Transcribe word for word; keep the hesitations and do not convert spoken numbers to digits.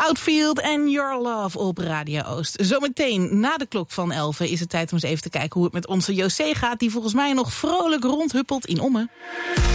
Outfield en Your Love op Radio Oost. Zometeen na de klok van elfen is het tijd om eens even te kijken hoe het met onze José gaat, die volgens mij nog vrolijk rondhuppelt in Ommen.